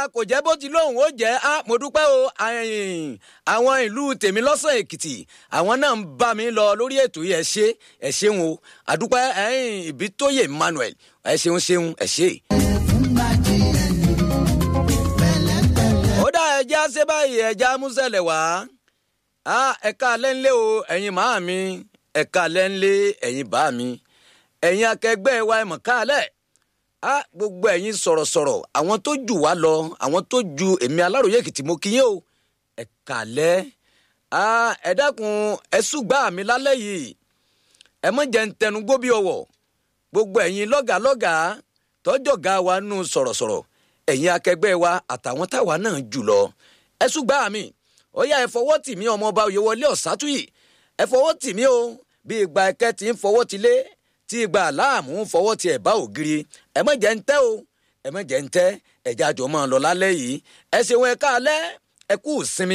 kò jẹ́ bó ti lóhùn ó jẹ́ mo dúpẹ́ o àwọn ìlú tèmi lọ́sàn Èkìtì àwọn náà ń bá mi lọ lórí ètò yìí ẹ ṣeun o àdúpẹ́ Ìbítóyè Emmanuel ẹ ṣeun ẹ ṣe. ó dá ẹja ṣe báyìí ẹja músẹ̀lẹ̀ wá ẹ̀ka lẹ́ńlẹ́ o ẹ̀yin màá mi ẹ̀ka lẹ́ńlẹ́ ẹ̀yin bá mi ẹ̀yin akẹgbẹ́ wa ẹ̀mọ̀ káàlẹ̀ gbogbo ẹ̀yin sọ̀rọ̀sọ̀rọ̀ àwọn tó jù wá lọ àwọn tó ju èmi Aláròyé Èkìtì mo kí yín o ẹ̀ka lẹ́ ẹ dákun ẹ ṣùgbà mi lálẹ́ yìí ẹ mọ̀ jẹ́ ń tẹnu gbó bí ọwọ́ gbogbo ẹ̀yin lọ́gàlọ́gà tọ́jọ̀gá wa nù sọ̀rọ̀sọ̀rọ̀ ẹ̀yin akẹgbẹ́ wa àtàwọn táwa náà jù lọ ẹ ṣùgbà mi ó yá ẹ fọwọ́ tì mí ọmọọba Oyèwọlé Ọ̀sátúyì ẹ fọwọ́ tì mí o bí ìgbà ẹ̀kẹ́ ti ń fọwọ́ ti lé tí ìgbà aláàmú ń fọwọ́ ti ẹ̀ bá ògiri ẹ má jẹ́ ń tẹ́ o ẹ má jẹ́ ń tẹ́ ẹ̀já àjọ máa lọ lálẹ́ yìí ẹ ṣeun ẹ káalẹ́ ẹ kú ìsinmi.